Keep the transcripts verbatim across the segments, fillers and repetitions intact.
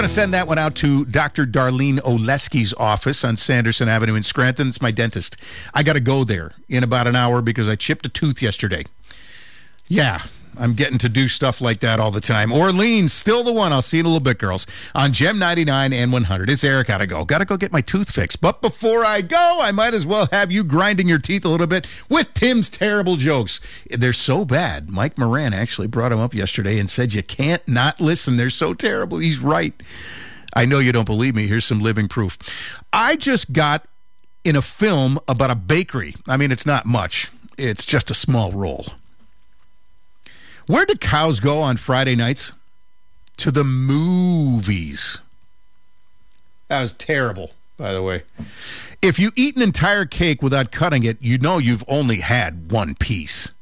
I'm going to send that one out to Doctor Darlene Oleski's office on Sanderson Avenue in Scranton. It's my dentist. I got to go there in about an hour because I chipped a tooth yesterday. Yeah, I'm getting to do stuff like that all the time. Orleans, still the one. I'll see you in a little bit, girls. On Gem ninety-nine and one hundred. It's Eric. Gotta go. Gotta go get my tooth fixed. But before I go, I might as well have you grinding your teeth a little bit with Tim's terrible jokes. They're so bad. Mike Moran actually brought them up yesterday and said you can't not listen. They're so terrible. He's right. I know you don't believe me. Here's some living proof. I just got in a film about a bakery. I mean, it's not much. It's just a small role. Where do cows go on Friday nights? To the movies. That was terrible, by the way. If you eat an entire cake without cutting it, you know you've only had one piece.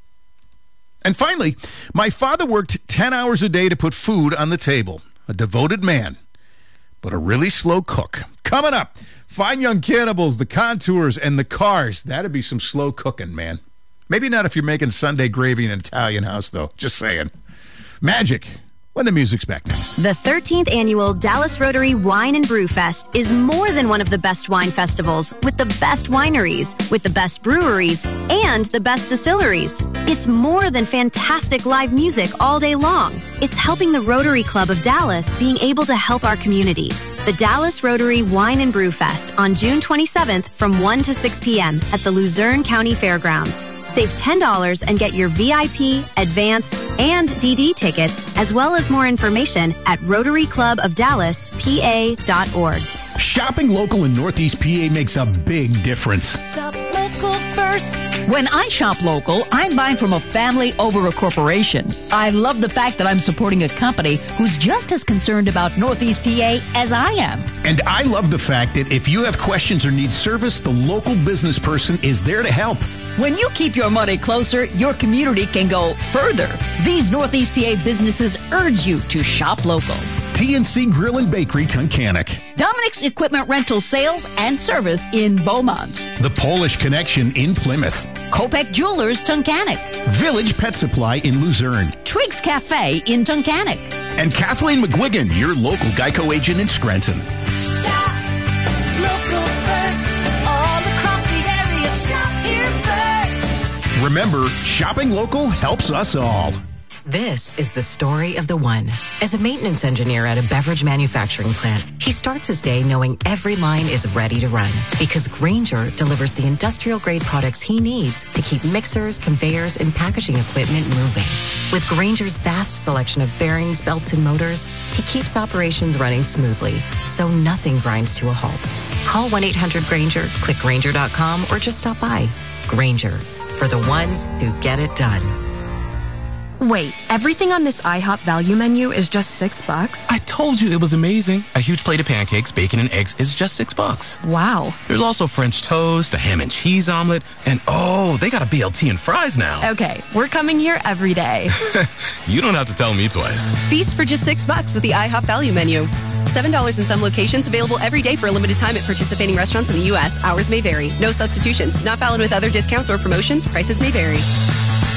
And finally, my father worked ten hours a day to put food on the table. A devoted man, but a really slow cook. Coming up, Fine Young Cannibals, The Contours, and The Cars. That'd be some slow cooking, man. Maybe not if you're making Sunday gravy in an Italian house, though. Just saying. Magic, when the music's back now. The thirteenth Annual Dallas Rotary Wine and Brew Fest is more than one of the best wine festivals with the best wineries, with the best breweries, and the best distilleries. It's more than fantastic live music all day long. It's helping the Rotary Club of Dallas being able to help our community. The Dallas Rotary Wine and Brew Fest on June twenty-seventh from one to six p.m. at the Luzerne County Fairgrounds. Save ten dollars and get your V I P, advance, and D D tickets, as well as more information at rotary club of dallas p a dot org. Shopping local in Northeast P A makes a big difference. Shop local first. When I shop local, I'm buying from a family over a corporation. I love the fact that I'm supporting a company who's just as concerned about Northeast P A as I am. And I love the fact that if you have questions or need service, the local business person is there to help. When you keep your money closer, your community can go further. These Northeast P A businesses urge you to shop local. T N C Grill and Bakery, Tunkhannock. Dominic's Equipment Rental Sales and Service in Beaumont. The Polish Connection in Plymouth. Kopek Jewelers, Tunkhannock. Village Pet Supply in Luzerne. Triggs Cafe in Tunkhannock. And Kathleen McGuigan, your local Geico agent in Scranton. Shop local first. All across the area, shop here first. Remember, shopping local helps us all. This is the story of the one. As a maintenance engineer at a beverage manufacturing plant, he starts his day knowing every line is ready to run because Grainger delivers the industrial-grade products he needs to keep mixers, conveyors, and packaging equipment moving. With Grainger's vast selection of bearings, belts, and motors, he keeps operations running smoothly, so nothing grinds to a halt. Call one eight hundred Grainger, click Grainger dot com, or just stop by. Grainger, for the ones who get it done. Wait, everything on this IHOP value menu is just six bucks? I told you it was amazing. A huge plate of pancakes, bacon, and eggs is just six bucks. Wow. There's also French toast, a ham and cheese omelet, and oh, they got a B L T and fries now. Okay, we're coming here every day. You don't have to tell me twice. Feast for just six bucks with the IHOP value menu. Seven dollars in some locations, available every day for a limited time at participating restaurants in the U S. Hours may vary. No substitutions. Not valid with other discounts or promotions. Prices may vary.